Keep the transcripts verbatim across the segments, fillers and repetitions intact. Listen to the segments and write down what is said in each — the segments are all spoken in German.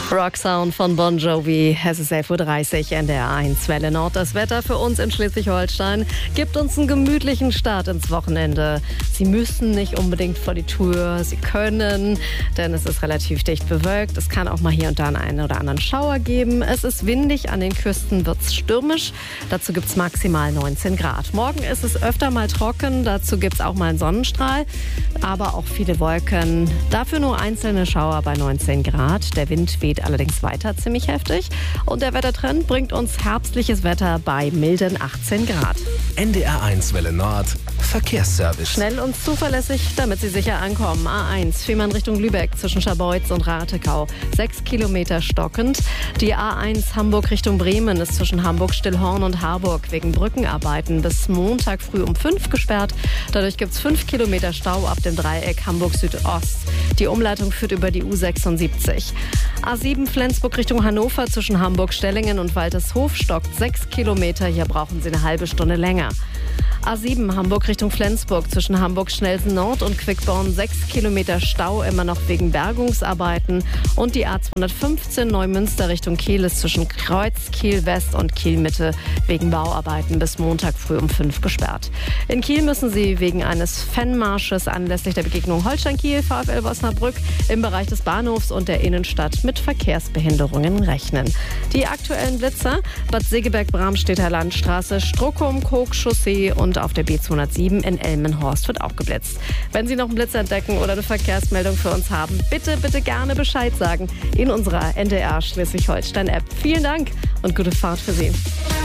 Rocksound von Bon Jovi. Es ist elf Uhr dreißig, N D R eins Welle Nord. Das Wetter für uns in Schleswig-Holstein gibt uns einen gemütlichen Start ins Wochenende. Sie müssen nicht unbedingt vor die Tür, Sie können, denn es ist relativ dicht bewölkt. Es kann auch mal hier und da einen oder anderen Schauer geben. Es ist windig, an den Küsten wird es stürmisch. Dazu gibt es maximal neunzehn Grad. Morgen ist es öfter mal trocken, dazu gibt es auch mal einen Sonnenstrahl, aber auch viele Wolken. Dafür nur einzelne Schauer bei neunzehn Grad. Der Wind weht allerdings weiter ziemlich heftig. Und der Wettertrend bringt uns herbstliches Wetter bei milden achtzehn Grad. N D R eins Welle Nord, Verkehrsservice. Schnell und zuverlässig, damit Sie sicher ankommen. A eins, Fehmarn Richtung Lübeck zwischen Scharbeutz und Ratekau. Sechs Kilometer stockend. Die A eins Hamburg Richtung Bremen ist zwischen Hamburg-Stillhorn und Harburg wegen Brückenarbeiten bis Montag früh um fünf gesperrt. Dadurch gibt es fünf Kilometer Stau ab dem Dreieck Hamburg Südost. Die Umleitung führt über die U sechsundsiebzig. A sieben Flensburg Richtung Hannover zwischen Hamburg-Stellingen und Waltershof stockt sechs Kilometer. Hier brauchen Sie eine halbe Stunde länger. A sieben Hamburg Richtung Flensburg zwischen Hamburg-Schnelsen Nord und Quickborn sechs Kilometer Stau, immer noch wegen Bergungsarbeiten. Und die A zweihundertfünfzehn Neumünster Richtung Kiel ist zwischen Kreuz, Kiel West und Kiel Mitte wegen Bauarbeiten bis Montag früh um fünf gesperrt. In Kiel müssen Sie wegen eines Fanmarsches anlässlich der Begegnung Holstein-Kiel VfL Osnabrück im Bereich des Bahnhofs und der Innenstadt mit Verkehrsbehinderungen rechnen. Die aktuellen Blitzer: Bad Segeberg-Bramstedter Landstraße, Struckum-Koog-Chaussee und auf der B zweihundertsieben in Elmenhorst wird auch geblitzt. Wenn Sie noch einen Blitz entdecken oder eine Verkehrsmeldung für uns haben, bitte, bitte gerne Bescheid sagen in unserer N D R Schleswig-Holstein-App. Vielen Dank und gute Fahrt für Sie.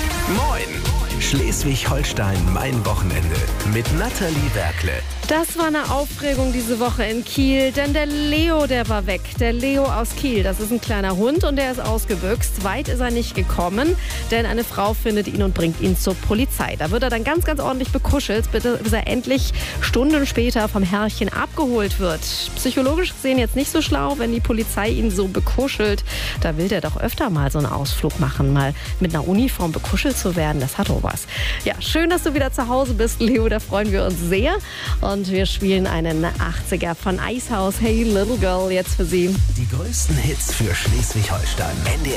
Moin! Schleswig-Holstein, mein Wochenende mit Nathalie Werkle. Das war eine Aufregung diese Woche in Kiel, denn der Leo, der war weg. Der Leo aus Kiel, das ist ein kleiner Hund und der ist ausgebüxt. Weit ist er nicht gekommen, denn eine Frau findet ihn und bringt ihn zur Polizei. Da wird er dann ganz, ganz ordentlich bekuschelt, bis er endlich Stunden später vom Herrchen abgeholt wird. Psychologisch gesehen jetzt nicht so schlau, wenn die Polizei ihn so bekuschelt. Da will der doch öfter mal so einen Ausflug machen, mal mit einer Uniform bekuschelt zu werden. Das hat doch was. Ja, schön, dass du wieder zu Hause bist, Leo, da freuen wir uns sehr. Und wir spielen einen achtziger von Icehouse, Hey Little Girl, jetzt für Sie. Die größten Hits für Schleswig-Holstein.